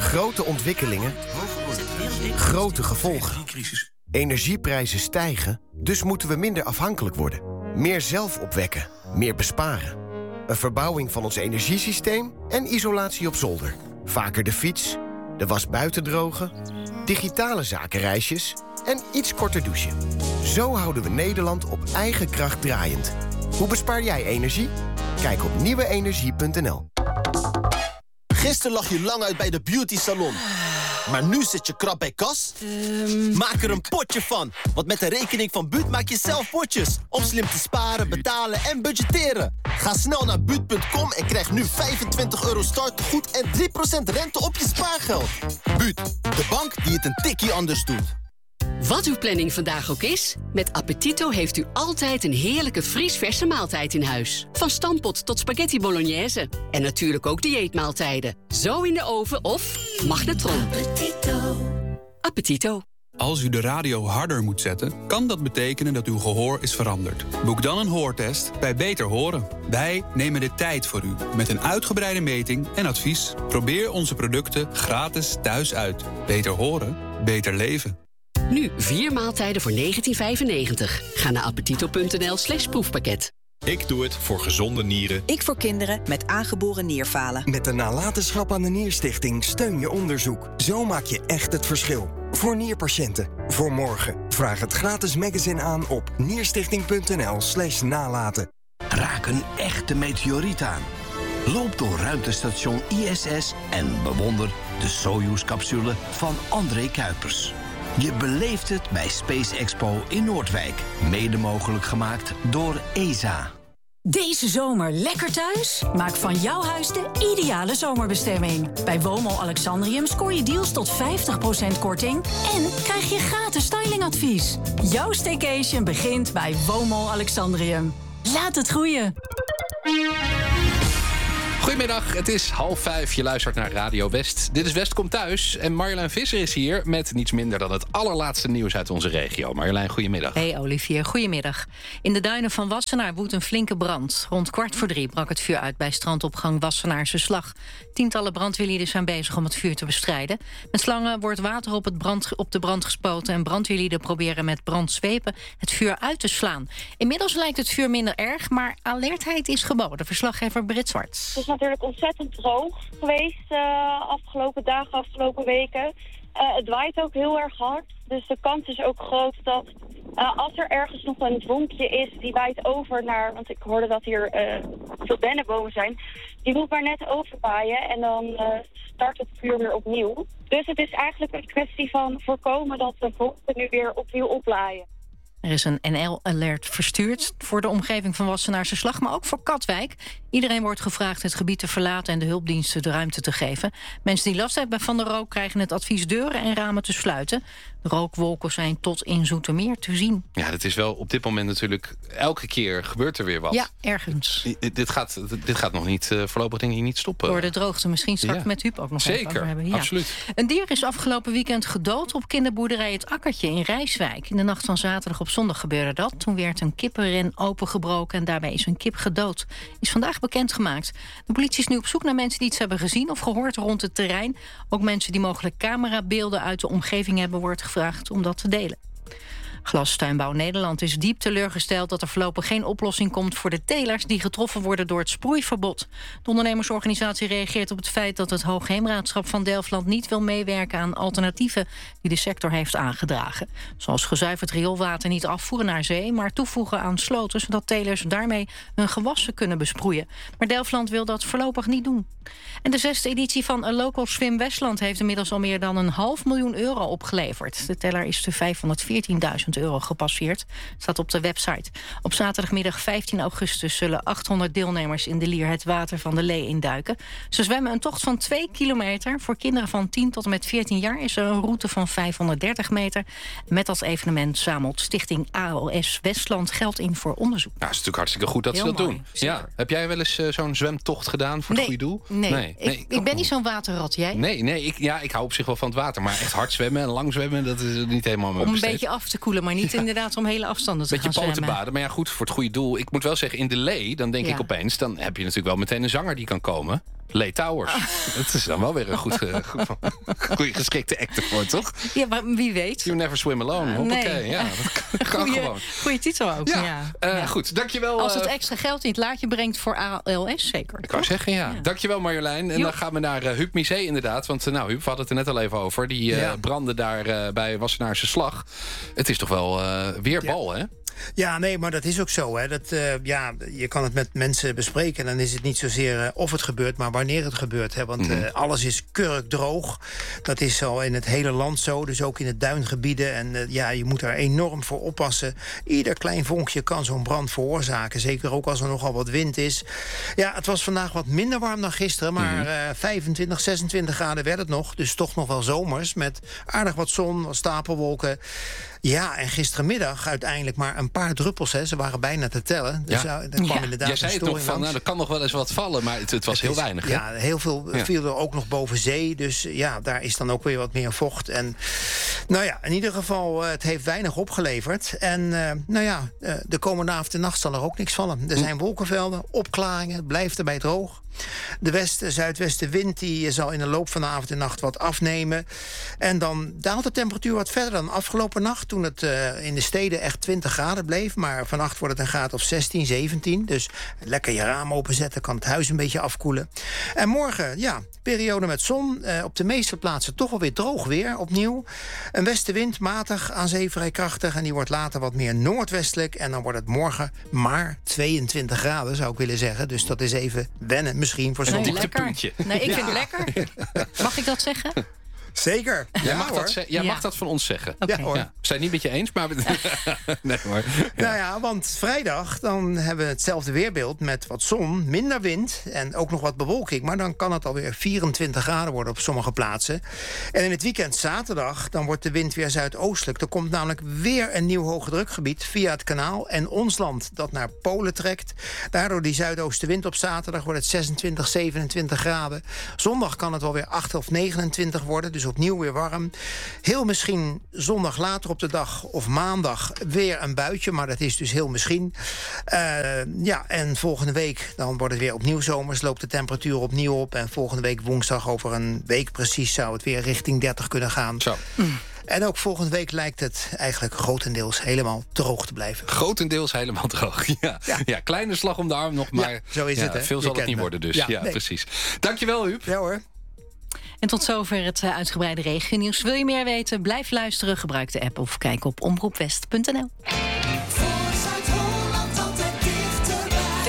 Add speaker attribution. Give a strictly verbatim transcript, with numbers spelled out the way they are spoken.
Speaker 1: Grote ontwikkelingen, grote gevolgen. Energieprijzen stijgen, dus moeten we minder afhankelijk worden. Meer zelf opwekken, meer besparen. Een verbouwing van ons energiesysteem en isolatie op zolder. Vaker de fiets, de was buiten drogen, digitale zakenreisjes en iets korter douchen. Zo houden we Nederland op eigen kracht draaiend. Hoe bespaar jij energie? Kijk op nieuwe energie punt n l.
Speaker 2: Gisteren lag je lang uit bij de beauty salon. Maar nu zit je krap bij kas?
Speaker 3: Um...
Speaker 2: Maak er een potje van. Want met de rekening van Buut maak je zelf potjes. Om slim te sparen, betalen en budgetteren. Ga snel naar buut punt com en krijg nu vijfentwintig euro startegoed en drie procent rente op je spaargeld. Buut, de bank die het een tikkie anders doet.
Speaker 4: Wat uw planning vandaag ook is, met Appetito heeft u altijd een heerlijke vriesverse maaltijd in huis. Van stampot tot spaghetti bolognese. En natuurlijk ook dieetmaaltijden. Zo in de oven of magnetron. Appetito. Appetito.
Speaker 5: Als u de radio harder moet zetten, kan dat betekenen dat uw gehoor is veranderd. Boek dan een hoortest bij Beter Horen. Wij nemen de tijd voor u, met een uitgebreide meting en advies. Probeer onze producten gratis thuis uit. Beter horen, beter leven.
Speaker 4: Nu vier maaltijden voor negentien vijfennegentig. Ga naar appetito punt n l slash proefpakket.
Speaker 6: Ik doe het voor gezonde nieren.
Speaker 7: Ik voor kinderen met aangeboren nierfalen.
Speaker 8: Met de nalatenschap aan de Nierstichting steun je onderzoek. Zo maak je echt het verschil. Voor nierpatiënten. Voor morgen. Vraag het gratis magazine aan op nierstichting punt n l slash nalaten.
Speaker 9: Raak een echte meteoriet aan. Loop door ruimtestation I S S en bewonder de Soyuz-capsule van André Kuipers. Je beleeft het bij Space Expo in Noordwijk. Mede mogelijk gemaakt door E S A.
Speaker 10: Deze zomer lekker thuis? Maak van jouw huis de ideale zomerbestemming. Bij Womo Alexandrium scoor je deals tot vijftig procent korting... en krijg je gratis stylingadvies. Jouw staycation begint bij Womo Alexandrium. Laat het groeien.
Speaker 11: Goedemiddag, het is half vijf. Je luistert naar Radio West. Dit is West Komt Thuis en Marjolein Visser is hier... met niets minder dan het allerlaatste nieuws uit onze regio. Marjolein, goedemiddag.
Speaker 12: Hey Olivier, goedemiddag. In de duinen van Wassenaar woedt een flinke brand. Rond kwart voor drie brak het vuur uit bij strandopgang Wassenaarse Slag. Tientallen brandweerlieden zijn bezig om het vuur te bestrijden. Met slangen wordt water op, het brand, op de brand gespoten... en brandweerlieden proberen met brandzwepen het vuur uit te slaan. Inmiddels lijkt het vuur minder erg, maar alertheid is geboden. Verslaggever Brit Zwart.
Speaker 13: Het is natuurlijk ontzettend droog geweest uh, afgelopen dagen, afgelopen weken. Uh, het waait ook heel erg hard, dus de kans is ook groot dat uh, als er ergens nog een vonkje is, die waait over naar, want ik hoorde dat hier uh, veel dennenbomen zijn, die moet maar net overwaaien en dan uh, start het vuur weer opnieuw. Dus het is eigenlijk een kwestie van voorkomen dat de vonken nu weer opnieuw oplaaien.
Speaker 12: Er is een N L-alert verstuurd voor de omgeving van Wassenaarse Slag... maar ook voor Katwijk. Iedereen wordt gevraagd het gebied te verlaten... en de hulpdiensten de ruimte te geven. Mensen die last hebben van de rook krijgen het advies deuren en ramen te sluiten. De rookwolken zijn tot in Zoetermeer te zien.
Speaker 11: Ja, dat is wel op dit moment natuurlijk... elke keer gebeurt er weer wat.
Speaker 12: Ja, ergens.
Speaker 11: I, dit, gaat, dit gaat nog niet, uh, voorlopig denk ik niet stoppen.
Speaker 12: Door de droogte misschien straks
Speaker 11: ja.
Speaker 12: met Huub ook nog
Speaker 11: Zeker,
Speaker 12: even over hebben. Ja.
Speaker 11: absoluut.
Speaker 12: Een dier is afgelopen weekend gedood op kinderboerderij Het Akkertje in Rijswijk. In de nacht van zaterdag op zondag gebeurde dat. Toen werd een kippenren opengebroken en daarbij is een kip gedood. Is vandaag bekendgemaakt. De politie is nu op zoek naar mensen die iets hebben gezien of gehoord rond het terrein. Ook mensen die mogelijk camerabeelden uit de omgeving hebben, wordt gevraagd om dat te delen. Glastuinbouw Nederland is diep teleurgesteld dat er voorlopig geen oplossing komt voor de telers die getroffen worden door het sproeiverbod. De ondernemersorganisatie reageert op het feit dat het Hoogheemraadschap van Delfland niet wil meewerken aan alternatieven die de sector heeft aangedragen. Zoals gezuiverd rioolwater niet afvoeren naar zee, maar toevoegen aan sloten, zodat telers daarmee hun gewassen kunnen besproeien. Maar Delfland wil dat voorlopig niet doen. En de zesde editie van A Local Swim Westland heeft inmiddels al meer dan een half miljoen euro opgeleverd. De teller is de vijfhonderdveertienduizend euro gepasseerd. Staat op de website. Op zaterdagmiddag vijftien augustus zullen achthonderd deelnemers in de Lier het water van de Lee induiken. Ze zwemmen een tocht van twee kilometer. Voor kinderen van tien tot en met veertien jaar is er een route van vijfhonderddertig meter. Met dat evenement zamelt Stichting A L S Westland geld in voor onderzoek.
Speaker 11: Ja, het is natuurlijk hartstikke goed dat
Speaker 12: Heel
Speaker 11: ze dat
Speaker 12: mooi,
Speaker 11: doen.
Speaker 12: zeker.
Speaker 11: Ja. Heb jij wel eens uh, zo'n zwemtocht gedaan voor
Speaker 12: nee,
Speaker 11: het goede doel?
Speaker 12: Nee,
Speaker 11: nee.
Speaker 12: ik,
Speaker 11: nee
Speaker 12: ik, ik ben niet zo'n waterrat. Jij?
Speaker 11: Nee, nee ik, ja, ik hou op zich wel van het water. Maar echt hard zwemmen en lang zwemmen, dat is niet helemaal mijn
Speaker 12: Om een
Speaker 11: besteed.
Speaker 12: beetje af te koelen, maar niet ja. inderdaad om hele afstanden te
Speaker 11: beetje
Speaker 12: gaan zwemmen.
Speaker 11: poten baden, maar ja goed, voor het goede doel. Ik moet wel zeggen, in de Lee, dan denk
Speaker 12: ja.
Speaker 11: ik opeens, dan heb je natuurlijk wel meteen een zanger die kan komen. Lee Towers. Dat is dan wel weer een goed, uh, goede geschikte actor voor, toch?
Speaker 12: Ja, maar wie weet.
Speaker 11: You never swim alone. Uh, nee. Okay, ja, dat kan goeie, gewoon.
Speaker 12: Goeie titel ook. Ja,
Speaker 11: ja. Uh, ja. Goed, dankjewel.
Speaker 12: Als het extra geld in het laadje brengt voor A L S, zeker.
Speaker 11: Ik wou zeggen, ja. ja. Dankjewel Marjolein. En Joep. Dan gaan we naar uh, Huub Misé inderdaad. Want uh, nou, Huub, we hadden het er net al even over. Die uh, ja. brandde daar uh, bij Wassenaarse Slag. Het is toch wel uh, weer bal, ja. hè?
Speaker 3: Ja, nee, maar dat is ook zo. Hè. Dat, uh, ja, je kan het met mensen bespreken. En dan is het niet zozeer uh, of het gebeurt, maar wanneer het gebeurt. Hè. Want uh, alles is kurkdroog. Dat is al in het hele land zo. Dus ook in het duingebieden. En uh, ja, je moet daar enorm voor oppassen. Ieder klein vonkje kan zo'n brand veroorzaken. Zeker ook als er nogal wat wind is. Ja, het was vandaag wat minder warm dan gisteren. Maar uh, vijfentwintig, zesentwintig graden werd het nog. Dus toch nog wel zomers. Met aardig wat zon, wat stapelwolken. Ja, en gisterenmiddag uiteindelijk maar een paar druppels. Hè. Ze waren bijna te tellen. Dus ja. Er kwam ja. inderdaad
Speaker 11: Jij zei het nog van, nou, er kan nog wel eens wat vallen. Maar het, het was het heel is, weinig. Hè?
Speaker 3: Ja, heel veel ja. viel er ook nog boven zee. Dus ja, daar is dan ook weer wat meer vocht. En nou ja, in ieder geval, het heeft weinig opgeleverd. En uh, nou ja, uh, de komende avond en nacht zal er ook niks vallen. Er zijn wolkenvelden, opklaringen, het blijft erbij droog. De west-zuidwestenwind die zal in de loop van de avond en nacht wat afnemen. En dan daalt de temperatuur wat verder dan afgelopen nacht, toen het uh, in de steden echt twintig graden bleef. Maar vannacht wordt het een graad of zestien, zeventien. Dus lekker je raam openzetten, kan het huis een beetje afkoelen. En morgen, ja, periode met zon. Uh, op de meeste plaatsen toch wel weer droog weer, opnieuw. Een westenwind, matig, aan zee vrij krachtig. En die wordt later wat meer noordwestelijk. En dan wordt het morgen maar tweeëntwintig graden, zou ik willen zeggen. Dus dat is even wennen. Misschien voor zo'n
Speaker 11: dieptepuntje.
Speaker 12: Nee, ik vind het lekker. Mag ik dat zeggen?
Speaker 3: Zeker.
Speaker 11: Jij,
Speaker 3: ja,
Speaker 11: mag,
Speaker 3: hoor.
Speaker 11: dat, jij ja. mag dat van ons zeggen.
Speaker 12: Okay.
Speaker 3: Ja, hoor.
Speaker 11: Ja. We zijn het niet met je eens, maar... nee, hoor.
Speaker 3: Ja. Nou ja, want vrijdag dan hebben we hetzelfde weerbeeld met wat zon, minder wind en ook nog wat bewolking. Maar dan kan het alweer vierentwintig graden worden op sommige plaatsen. En in het weekend zaterdag, dan wordt de wind weer zuidoostelijk. Er komt namelijk weer een nieuw hoogdrukgebied via het kanaal en ons land dat naar Polen trekt. Daardoor die zuidoostenwind op zaterdag wordt het zesentwintig, zevenentwintig graden. Zondag kan het wel weer acht of negenentwintig worden, dus opnieuw weer warm. Heel misschien zondag later op de dag of maandag weer een buitje, maar dat is dus heel misschien. Uh, ja, en volgende week dan wordt het weer opnieuw zomers, loopt de temperatuur opnieuw op. En volgende week woensdag, over een week precies, zou het weer richting dertig kunnen gaan.
Speaker 11: Zo.
Speaker 3: Mm. En ook volgende week lijkt het eigenlijk grotendeels helemaal droog te blijven.
Speaker 11: Grotendeels helemaal droog, ja. Ja, ja kleine slag om de arm nog, maar
Speaker 3: ja, zo is ja, het, hè?
Speaker 11: Veel zal het niet me. worden dus. Ja, ja nee. precies. Dankjewel, Huub.
Speaker 3: Ja hoor.
Speaker 12: En tot zover het uitgebreide regionieuws. Wil je meer weten? Blijf luisteren, gebruik de app of kijk op omroepwest punt n l.